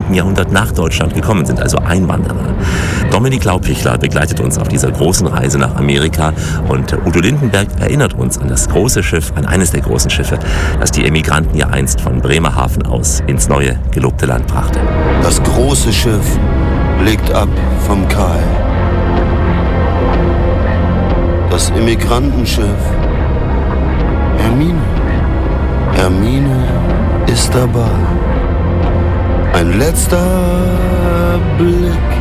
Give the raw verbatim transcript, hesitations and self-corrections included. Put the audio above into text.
neunzehnten Jahrhundert nach Deutschland gekommen sind, also Einwanderer. Dominik Laupichler begleitet uns auf dieser großen Reise nach Amerika und Udo Lindenberg erinnert uns an das große Schiff, an eines der großen Schiffe, das die Emigranten ja einst von Bremerhaven aus ins neue, gelobte Land brachte. Das große Schiff legt ab vom Kai. Das Emmigrantenschiff. Hermine. Hermine ist dabei. Ein letzter Blick